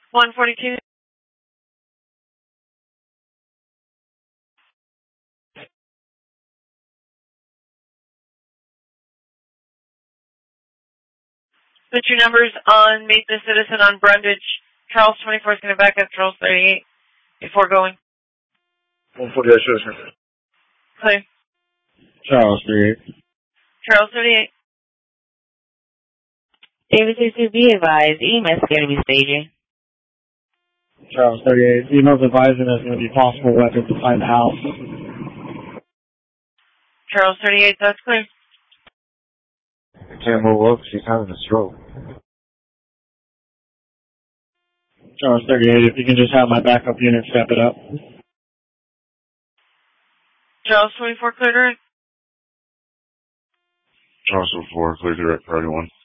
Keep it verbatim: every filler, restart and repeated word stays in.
one forty-two. Put your numbers on Meet the Citizen on Brundage. Charles twenty-four is going to back up Charles thirty-eight before going. one forty-eight, Citizen. Clear. Charles thirty-eight. Charles thirty-eight. David sixty, be advised, E M S is going to be staging. Charles thirty-eight. Email's advising there's going to be possible weapons to find the house. Charles thirty-eight, that's clear. I can't move up. She's having a stroke. Charles thirty-eight, if you can just have my backup unit step it up. Charles twenty-four, clear direct. Charles twenty-four, clear direct for anyone.